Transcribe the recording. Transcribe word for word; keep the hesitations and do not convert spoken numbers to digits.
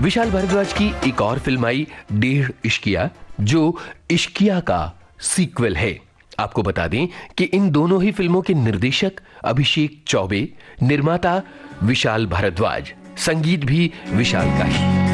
विशाल भारद्वाज की एक और फिल्म आई डेढ़ इश्किया, जो इश्किया का सीक्वल है। आपको बता दें कि इन दोनों ही फिल्मों के निर्देशक अभिषेक चौबे, निर्माता विशाल भारद्वाज, संगीत भी विशाल का ही।